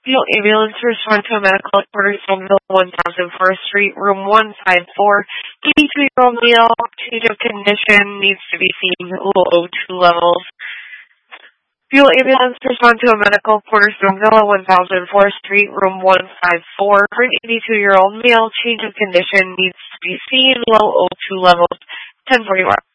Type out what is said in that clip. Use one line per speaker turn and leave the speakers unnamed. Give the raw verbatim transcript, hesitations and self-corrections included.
Field ambulance respond to a medical at Portersville, one thousand fourth Street, room one five four. eighty-two-year-old male, change of condition, needs to be seen, low two levels. Field ambulance respond to a medical Portersville, one thousand fourth Street, room one five four. For an eighty-two-year-old male, change of condition, needs to be seen, low O two levels, ten forty-one.